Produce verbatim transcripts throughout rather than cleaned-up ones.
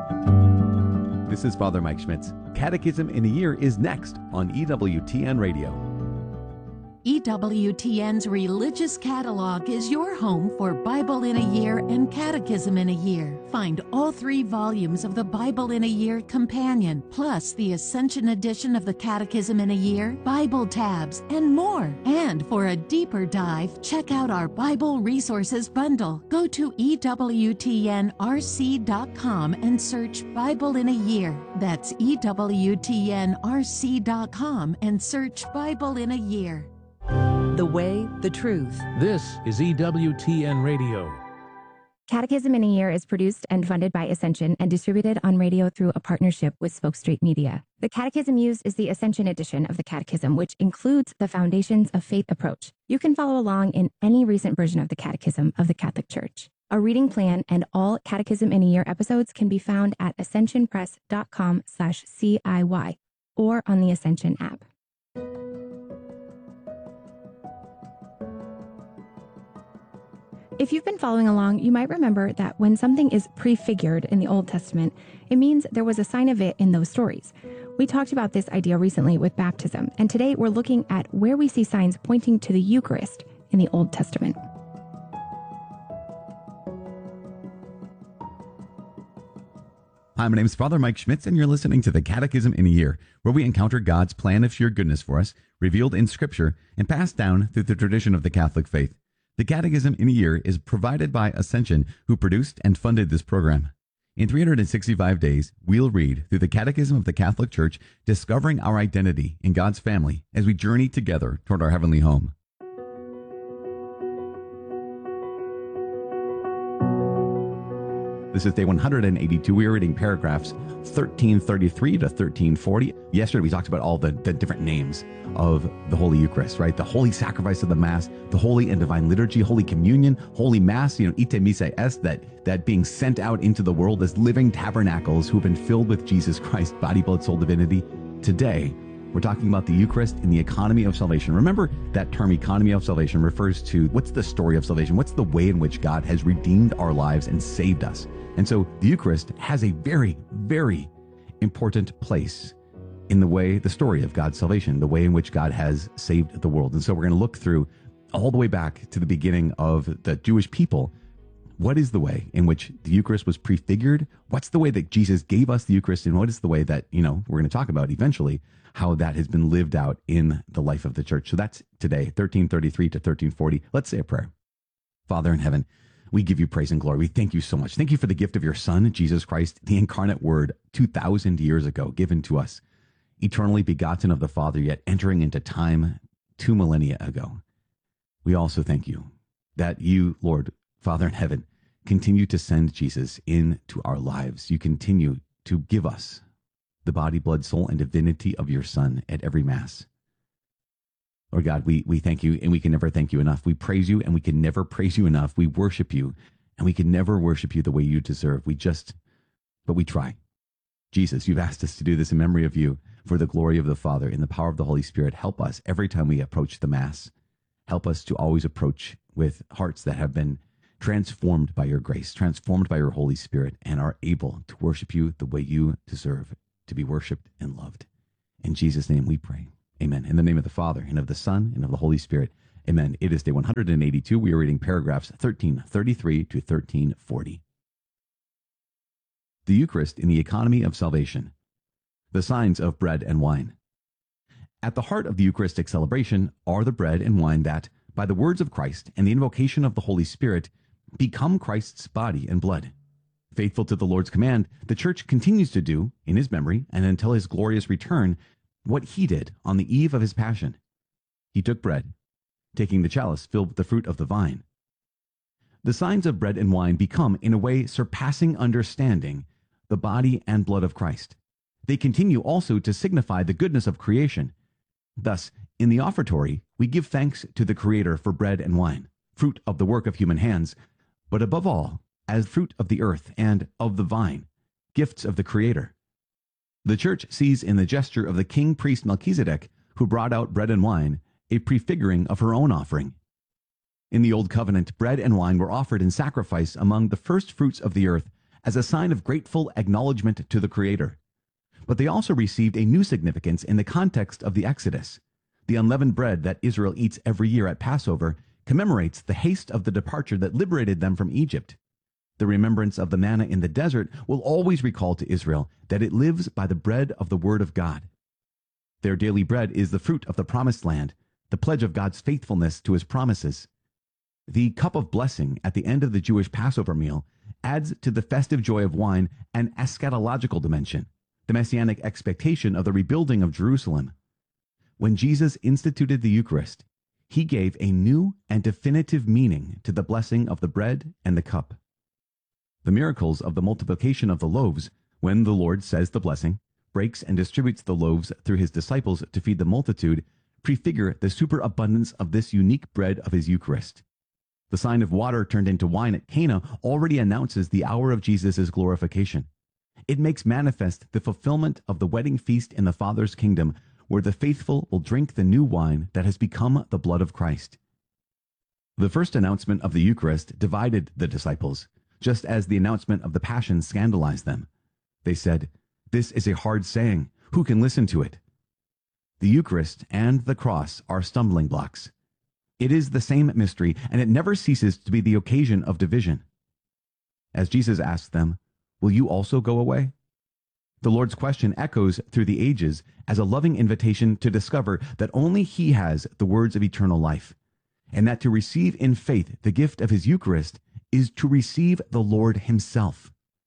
This is Father Mike Schmitz. Catechism in a Year is next on E W T N Radio. E W T N's Religious Catalog is your home for Bible in a Year and Catechism in a Year. Find all three volumes of the Bible in a Year Companion, plus the Ascension edition of the Catechism in a Year, Bible tabs, and more. And for a deeper dive, check out our Bible Resources Bundle. Go to E W T N R C dot com and search Bible in a Year. That's E W T N R C dot com and search Bible in a Year. The Way, the Truth. This is E W T N Radio. Catechism in a Year is produced and funded by Ascension and distributed on radio through a partnership with Spoke Street Media. The catechism used is the Ascension edition of the Catechism, which includes the Foundations of Faith approach. You can follow along in any recent version of the Catechism of the Catholic Church. A reading plan and all Catechism in a Year episodes can be found at ascensionpress dot com slash C I Y or on the Ascension app. If you've been following along, you might remember that when something is prefigured in the Old Testament, it means there was a sign of it in those stories. We talked about this idea recently with baptism, and today we're looking at where we see signs pointing to the Eucharist in the Old Testament. Hi, my name is Father Mike Schmitz, and you're listening to the Catechism in a Year, where we encounter God's plan of sheer goodness for us, revealed in Scripture and passed down through the tradition of the Catholic faith. The Catechism in a Year is provided by Ascension, who produced and funded this program. In three hundred sixty-five days, we'll read through the Catechism of the Catholic Church, discovering our identity in God's family as we journey together toward our heavenly home. This is day one hundred eighty-two. We are reading paragraphs thirteen thirty-three to thirteen forty. Yesterday, we talked about all the, the different names of the Holy Eucharist, right? The Holy Sacrifice of the Mass, the Holy and Divine Liturgy, Holy Communion, Holy Mass, you know, ite missa est, that, that being sent out into the world as living tabernacles who have been filled with Jesus Christ, body, blood, soul, divinity. Today, we're talking about the Eucharist in the economy of salvation. Remember, that term economy of salvation refers to what's the story of salvation? What's the way in which God has redeemed our lives and saved us? And so the Eucharist has a very, very important place in the way, the story of God's salvation, the way in which God has saved the world. And so we're going to look through all the way back to the beginning of the Jewish people. What is the way in which the Eucharist was prefigured? What's the way that Jesus gave us the Eucharist? And what is the way that, you know, we're going to talk about eventually how that has been lived out in the life of the church. So that's today, thirteen thirty-three to thirteen forty. Let's say a prayer. Father in heaven, we give you praise and glory. We thank you so much. Thank you for the gift of your Son, Jesus Christ, the incarnate Word, two thousand years ago, given to us, eternally begotten of the Father, yet entering into time two millennia ago. We also thank you that you, Lord, Father in heaven, continue to send Jesus into our lives. You continue to give us the body, blood, soul, and divinity of your Son at every Mass. Lord God, we, we thank you, and we can never thank you enough. We praise you, and we can never praise you enough. We worship you, and we can never worship you the way you deserve. We just, but we try. Jesus, you've asked us to do this in memory of you, for the glory of the Father, in the power of the Holy Spirit. Help us every time we approach the Mass. Help us to always approach with hearts that have been transformed by your grace, transformed by your Holy Spirit, and are able to worship you the way you deserve to be worshiped and loved. In Jesus' name we pray. Amen. In the name of the Father, and of the Son, and of the Holy Spirit. Amen. It is day one hundred eighty-two. We are reading paragraphs thirteen thirty-three to thirteen forty. The Eucharist in the economy of salvation. The signs of bread and wine. At the heart of the Eucharistic celebration are the bread and wine that, by the words of Christ and the invocation of the Holy Spirit, become Christ's body and blood. Faithful to the Lord's command, the Church continues to do, in his memory and until his glorious return, what he did on the eve of his passion. He took bread, taking the chalice filled with the fruit of the vine. The signs of bread and wine become, in a way surpassing understanding, the body and blood of Christ. They continue also to signify the goodness of creation. Thus, in the offertory, we give thanks to the Creator for bread and wine, fruit of the work of human hands, but above all, as fruit of the earth and of the vine, gifts of the Creator. The Church sees in the gesture of the king-priest Melchizedek, who brought out bread and wine, a prefiguring of her own offering. In the Old Covenant, bread and wine were offered in sacrifice among the first fruits of the earth as a sign of grateful acknowledgement to the Creator. But they also received a new significance in the context of the Exodus. The unleavened bread that Israel eats every year at Passover commemorates the haste of the departure that liberated them from Egypt. The remembrance of the manna in the desert will always recall to Israel that it lives by the bread of the Word of God. Their daily bread is the fruit of the promised land, the pledge of God's faithfulness to his promises. The cup of blessing at the end of the Jewish Passover meal adds to the festive joy of wine an eschatological dimension, the messianic expectation of the rebuilding of Jerusalem. When Jesus instituted the Eucharist, he gave a new and definitive meaning to the blessing of the bread and the cup. The miracles of the multiplication of the loaves, when the Lord says the blessing, breaks and distributes the loaves through his disciples to feed the multitude, prefigure the superabundance of this unique bread of his Eucharist. The sign of water turned into wine at Cana already announces the hour of Jesus' glorification. It makes manifest the fulfillment of the wedding feast in the Father's kingdom, where the faithful will drink the new wine that has become the blood of Christ. The first announcement of the Eucharist divided the disciples, just as the announcement of the Passion scandalized them. They said, "This is a hard saying. Who can listen to it?" The Eucharist and the cross are stumbling blocks. It is the same mystery, and it never ceases to be the occasion of division. As Jesus asked them, "Will you also go away?" The Lord's question echoes through the ages as a loving invitation to discover that only he has the words of eternal life, and that to receive in faith the gift of his Eucharist is to receive the Lord himself.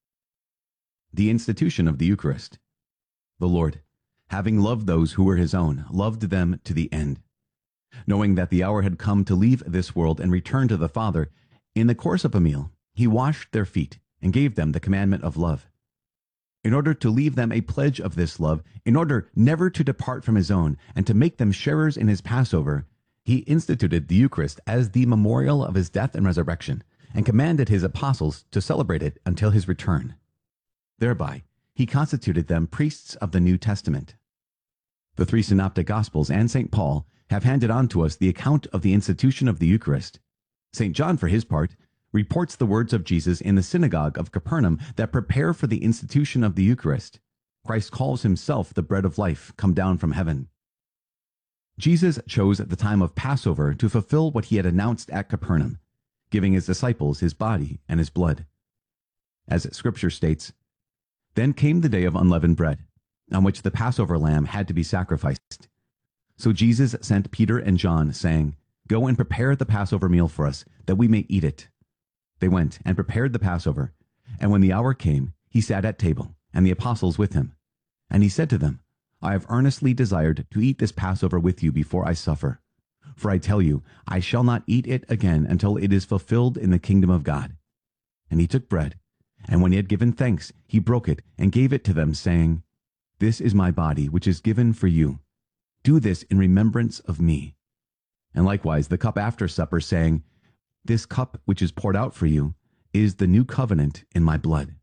The institution of the Eucharist. The Lord, having loved those who were his own, loved them to the end. Knowing that the hour had come to leave this world and return to the Father, in the course of a meal, he washed their feet and gave them the commandment of love. In order to leave them a pledge of this love, in order never to depart from his own and to make them sharers in his Passover, he instituted the Eucharist as the memorial of his death and resurrection, and commanded his apostles to celebrate it until his return. Thereby, he constituted them priests of the New Testament. The three synoptic Gospels and Saint Paul have handed on to us the account of the institution of the Eucharist. Saint John, for his part, reports the words of Jesus in the synagogue of Capernaum that prepare for the institution of the Eucharist. Christ calls himself the bread of life come down from heaven. Jesus chose the time of Passover to fulfill what he had announced at Capernaum, giving his disciples his body and his blood. As Scripture states, "Then came the day of unleavened bread, on which the Passover lamb had to be sacrificed. So Jesus sent Peter and John, saying, 'Go and prepare the Passover meal for us, that we may eat it.' They went and prepared the Passover, and when the hour came, he sat at table, and the apostles with him. And he said to them, 'I have earnestly desired to eat this Passover with you before I suffer. For I tell you, I shall not eat it again until it is fulfilled in the kingdom of God.' And he took bread, and when he had given thanks, he broke it and gave it to them, saying, 'This is my body, which is given for you. Do this in remembrance of me.' And likewise the cup after supper, saying, 'This cup which is poured out for you is the new covenant in my blood.'"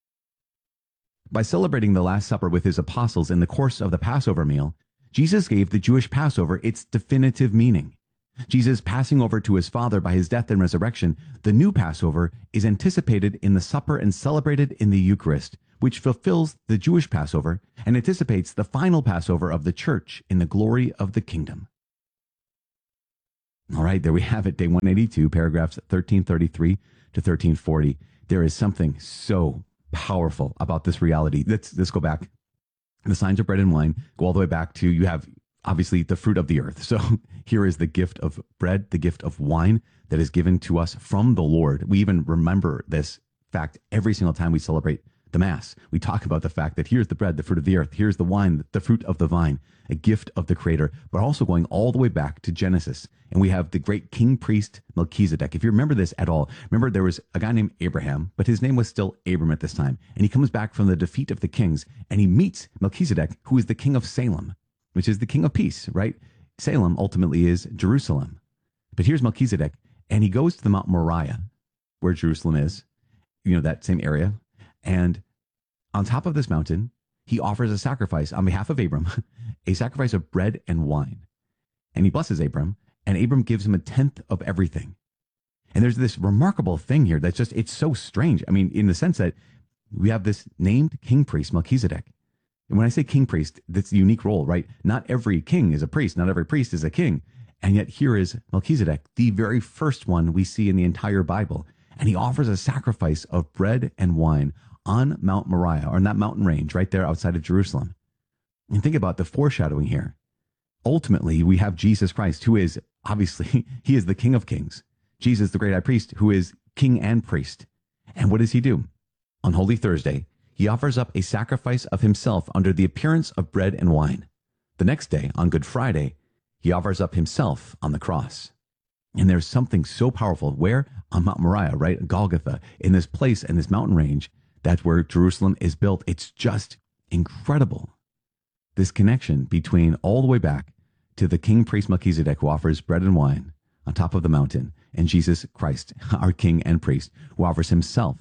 By celebrating the Last Supper with his apostles in the course of the Passover meal, Jesus gave the Jewish Passover its definitive meaning. Jesus passing over to his Father by his death and resurrection, the new Passover is anticipated in the supper and celebrated in the Eucharist, which fulfills the Jewish Passover and anticipates the final Passover of the Church in the glory of the kingdom. All right, there we have it, day one eighty-two, paragraphs thirteen thirty-three to thirteen forty. There is something so powerful about this reality. Let's, let's go back. The signs of bread and wine go all the way back to, you have obviously the fruit of the earth. So here is the gift of bread, the gift of wine that is given to us from the Lord. We even remember this fact every single time we celebrate the Mass. We talk about the fact that here's the bread, the fruit of the earth, here's the wine, the fruit of the vine, a gift of the Creator, but also going all the way back to Genesis. And we have the great king priest Melchizedek. If you remember this at all, remember there was a guy named Abraham, but his name was still Abram at this time. And he comes back from the defeat of the kings, and he meets Melchizedek, who is the king of Salem, which is the king of peace, right? Salem ultimately is Jerusalem. But here's Melchizedek, and he goes to the Mount Moriah, where Jerusalem is, you know, that same area. And on top of this mountain, he offers a sacrifice on behalf of Abram, a sacrifice of bread and wine. And he blesses Abram, and Abram gives him a tenth of everything. And there's this remarkable thing here that's just, it's so strange. I mean, in the sense that we have this named king priest, Melchizedek. And when I say king priest, that's a unique role, right? Not every king is a priest. Not every priest is a king. And yet here is Melchizedek, the very first one we see in the entire Bible. And he offers a sacrifice of bread and wine on Mount Moriah, or in that mountain range right there outside of Jerusalem. And think about the foreshadowing here. Ultimately, we have Jesus Christ, who is obviously, he is the King of Kings. Jesus, the great high priest, who is king and priest. And what does he do? On Holy Thursday, he offers up a sacrifice of himself under the appearance of bread and wine. The next day, on Good Friday, he offers up himself on the cross. And there's something so powerful where on Mount Moriah, right? Golgotha, in this place, in this mountain range, that's where Jerusalem is built. It's just incredible. This connection between all the way back to the king priest Melchizedek, who offers bread and wine on top of the mountain, and Jesus Christ, our king and priest, who offers himself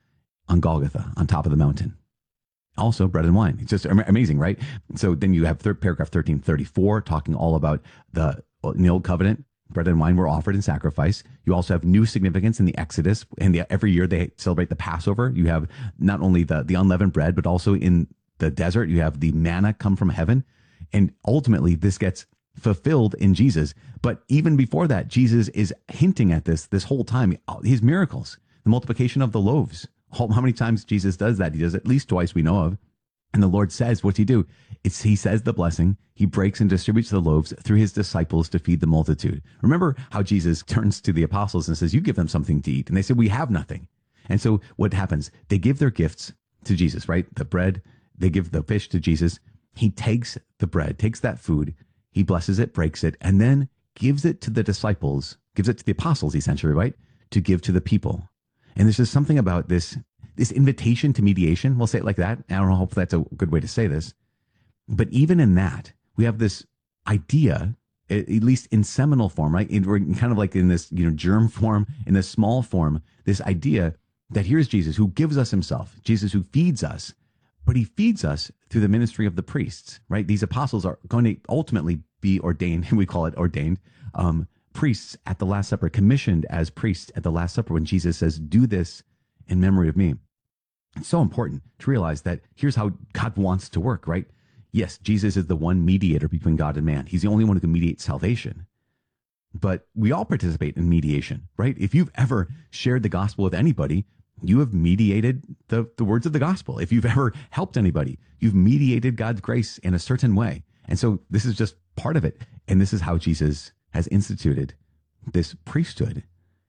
on Golgotha on top of the mountain. Also bread and wine. It's just amazing, right? So then you have third, paragraph thirteen thirty-four talking all about the, in the old covenant, bread and wine were offered in sacrifice. You also have new significance in the Exodus, and the, every year they celebrate the Passover. You have not only the, the unleavened bread, but also in the desert, you have the manna come from heaven. And ultimately, this gets fulfilled in Jesus. But even before that, Jesus is hinting at this this whole time. His miracles, the multiplication of the loaves. How many times Jesus does that? He does at least twice we know of. And the Lord says, what's he do? It's he says the blessing. He breaks and distributes the loaves through his disciples to feed the multitude. Remember how Jesus turns to the apostles and says, you give them something to eat. And they say, we have nothing. And so what happens? They give their gifts to Jesus, right? The bread, they give the fish to Jesus. He takes the bread, takes that food, he blesses it, breaks it, and then gives it to the disciples, gives it to the apostles, essentially, right? To give to the people. And there's just something about this, this invitation to mediation. We'll say it like that. I don't know, hope that's a good way to say this. But even in that, we have this idea, at least in seminal form, right? In, we're kind of like in this, you know, germ form, in this small form, this idea that here's Jesus who gives us himself, Jesus who feeds us, but he feeds us through the ministry of the priests, right? These apostles are going to ultimately be ordained, we call it ordained, um, priests at the Last Supper, commissioned as priests at the Last Supper when Jesus says, do this in memory of me. It's so important to realize that here's how God wants to work, right? Yes, Jesus is the one mediator between God and man. He's the only one who can mediate salvation. But we all participate in mediation, right? If you've ever shared the gospel with anybody, you have mediated the, the words of the gospel. If you've ever helped anybody, you've mediated God's grace in a certain way. And so this is just part of it. And this is how Jesus has instituted this priesthood,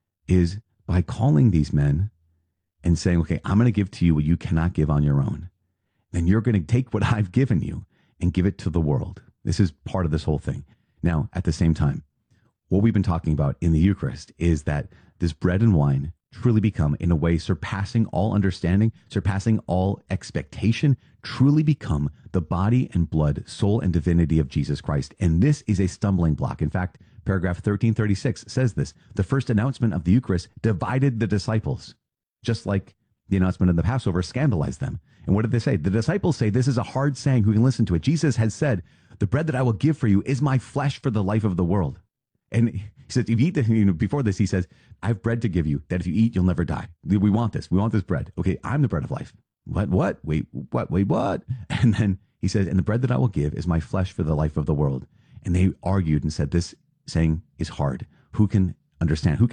is by calling these men and saying, okay, I'm going to give to you what you cannot give on your own. Then you're going to take what I've given you and give it to the world. This is part of this whole thing. Now, at the same time, what we've been talking about in the Eucharist is that this bread and wine truly become, in a way, surpassing all understanding, surpassing all expectation, truly become the body and blood, soul and divinity of Jesus Christ. And this is a stumbling block. In fact, paragraph thirteen thirty-six says this: the first announcement of the Eucharist divided the disciples, just like the announcement of the Passover scandalized them. And what did they say? The disciples say, this is a hard saying, who can listen to it? Jesus has said, the bread that I will give for you is my flesh for the life of the world. And he says, if you eat this, you know, before this, he says, I have bread to give you that if you eat, you'll never die. We want this. We want this bread. Okay, I'm the bread of life. What, what? Wait, what? Wait, what? And then he says, and the bread that I will give is my flesh for the life of the world. And they argued and said, this saying is hard. Who can understand? Who can